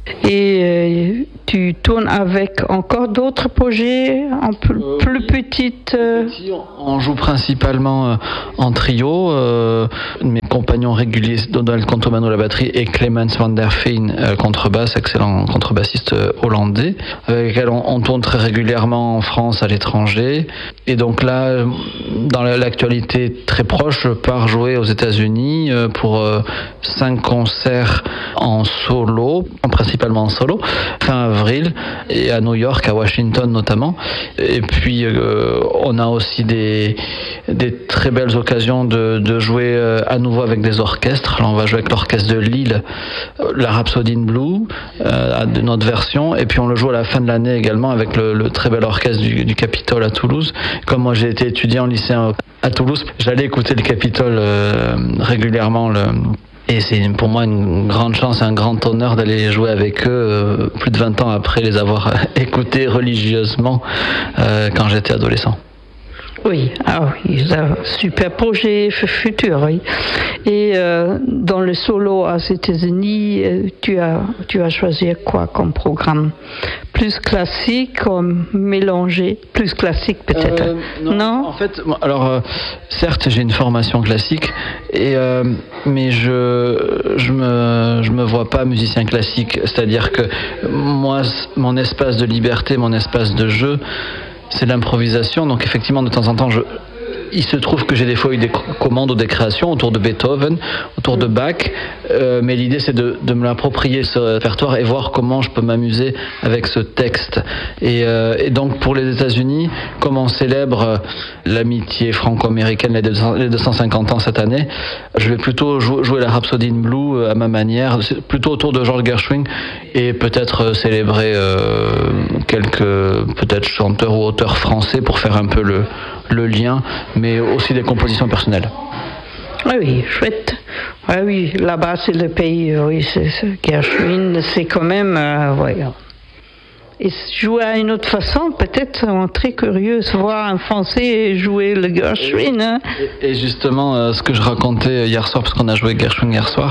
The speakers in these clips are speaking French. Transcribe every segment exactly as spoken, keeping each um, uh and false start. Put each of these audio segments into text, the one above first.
Et euh, tu tournes avec encore d'autres projets en plus, euh, plus petites euh... On joue principalement euh, en trio. Euh, mes compagnons réguliers, Donald Contomano la batterie et Clemens van der Veen euh, contrebasse, excellent contrebassiste euh, hollandais, avec lequel on, on tourne très régulièrement en France, à l'étranger. Et donc là, dans l'actualité très proche, je pars jouer aux États-Unis euh, pour euh, cinq concerts en solo, principalement en solo, fin avril, et à New York, à Washington notamment. Et puis euh, on a aussi des, des très belles occasions de, de jouer euh, à nouveau avec des orchestres. Là on va jouer avec l'orchestre de Lille, euh, la Rhapsody in Blue, euh, de notre version, et puis on le joue à la fin de l'année également avec le, le très bel orchestre du, du Capitole à Toulouse. Comme moi j'ai été étudiant lycéen à Toulouse, j'allais écouter le Capitole euh, régulièrement. Le, Et c'est pour moi une grande chance et un grand honneur d'aller jouer avec eux euh, plus de vingt ans après les avoir écoutés religieusement euh, quand j'étais adolescent. Oui, ah oui, un super projet futur, oui. Et euh, dans le solo aux États-Unis, tu as, tu as choisi quoi comme programme? Plus classique, comme mélangé, plus classique peut-être? euh, non, non. En fait, alors euh, certes, j'ai une formation classique, et euh, mais je je me je me vois pas musicien classique. C'est-à-dire que moi, mon espace de liberté, mon espace de jeu, c'est l'improvisation. Donc effectivement, de temps en temps, je, il se trouve que j'ai des fois eu des commandes ou des créations autour de Beethoven, autour de Bach, euh, mais l'idée c'est de, de me l'approprier, ce répertoire, et voir comment je peux m'amuser avec ce texte. Et, euh, et donc pour les États-Unis, comme on célèbre l'amitié franco-américaine, les deux cent cinquante ans cette année, je vais plutôt jou- jouer la Rhapsody in Blue à ma manière, plutôt autour de George Gershwin, et peut-être célébrer euh, quelques peut-être chanteurs ou auteurs français pour faire un peu le le lien, mais aussi des compositions personnelles. Oui, oui, chouette. Oui, oui, là-bas c'est le pays, oui, c'est, c'est Gershwin, c'est quand même, euh, ouais. Et jouer à une autre façon, peut-être, on très curieux, voir un Français jouer le Gershwin. Hein. Et, et justement, euh, ce que je racontais hier soir, parce qu'on a joué Gershwin hier soir,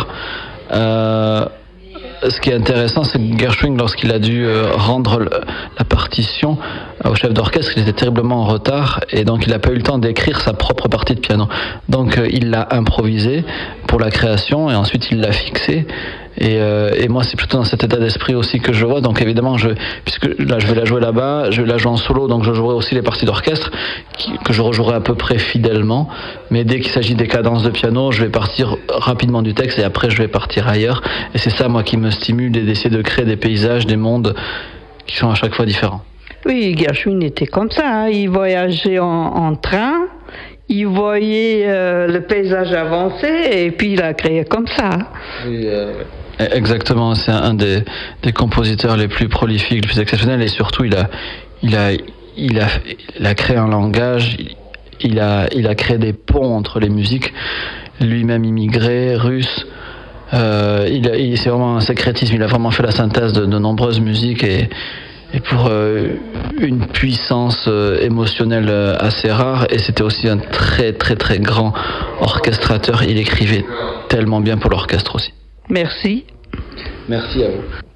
euh, ce qui est intéressant, c'est que Gershwin, lorsqu'il a dû euh, rendre le, la partition au chef d'orchestre, il était terriblement en retard, et donc il n'a pas eu le temps d'écrire sa propre partie de piano. Donc euh, il l'a improvisé pour la création, et ensuite il l'a fixé. Et, euh, et moi, c'est plutôt dans cet état d'esprit aussi que je vois. Donc évidemment, je, puisque là, je vais la jouer là-bas, je vais la jouer en solo, donc je jouerai aussi les parties d'orchestre qui, que je rejouerai à peu près fidèlement. Mais dès qu'il s'agit des cadences de piano, je vais partir rapidement du texte, et après je vais partir ailleurs. Et c'est ça, moi, qui me stimule, d'essayer de créer des paysages, des mondes qui sont à chaque fois différents. Oui, Gershwin était comme ça. Hein. Il voyageait en, en train. Il voyait euh, le paysage avancer, et puis il a créé comme ça. Oui, euh... Exactement, c'est un des, des compositeurs les plus prolifiques, les plus exceptionnels, et surtout il a, il a, il a, il a créé un langage, il a, il a créé des ponts entre les musiques, lui-même immigré, russe, euh, il, a, il c'est vraiment un sécrétisme, il a vraiment fait la synthèse de, de nombreuses musiques, et, et pour euh, une puissance euh, émotionnelle euh, assez rare, et c'était aussi un très très très grand orchestrateur, il écrivait tellement bien pour l'orchestre aussi. Merci. Merci à vous.